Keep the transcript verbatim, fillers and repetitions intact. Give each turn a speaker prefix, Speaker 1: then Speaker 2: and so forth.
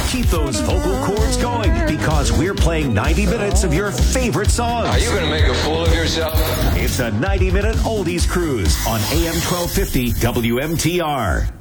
Speaker 1: Keep those vocal cords going because we're playing ninety minutes of your favorite songs.
Speaker 2: Are you going to make a fool of yourself?
Speaker 1: It's a ninety minute oldies cruise on A M twelve fifty W M T R.